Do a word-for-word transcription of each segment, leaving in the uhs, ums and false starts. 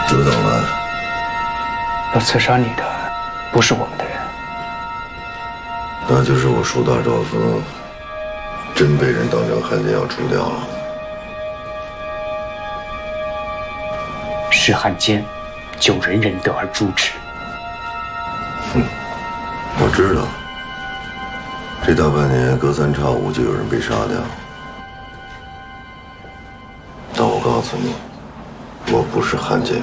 刘党万， 要刺杀你的不是我们的人， 那就是我树大招风，真被人当成汉奸要除掉了。 是汉奸，就人人得而诛之。 哼，我知道，这大半年隔三差五就有人被杀掉。但我告诉你，我不是汉奸。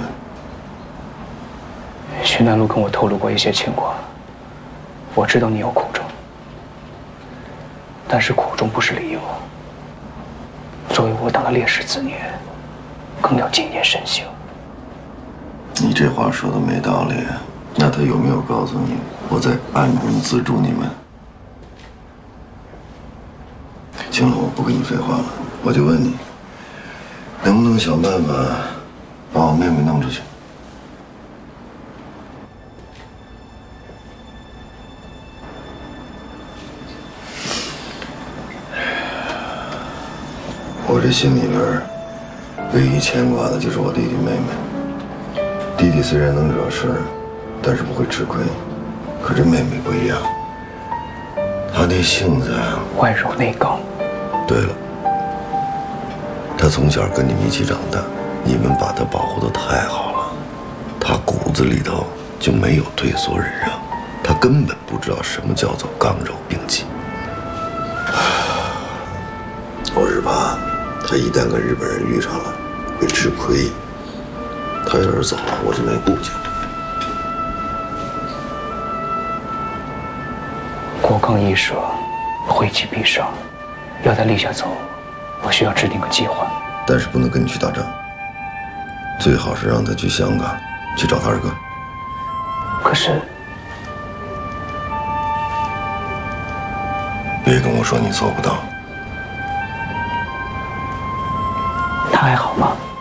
徐南路跟我透露过一些情况，我知道你有苦衷，但是苦衷不是理由。作为我党的烈士子女，更要谨言慎行。 你这话说的没道理，那他有没有告诉你我在暗中资助你们？行了，我不跟你废话了，我就问你，能不能想办法把我妹妹弄出去？我这心里边唯一牵挂的就是我弟弟妹妹。弟弟虽然能惹事，但是不会吃亏，可这妹妹不一样，她那性子啊， 外柔内刚。 对了，她从小跟你们一起长大，你们把她保护得太好了，她骨子里头就没有退缩忍让，她根本不知道什么叫做刚柔并济。我是怕她一旦跟日本人遇上了，会吃亏。他要是走了，我就没顾忌了。 国刚一折，晦气必上。要他立下走，我需要制定个计划。 但是不能跟你去打仗，最好是让他去香港去找他二哥。 可是， 别跟我说你做不到。 他还好吗？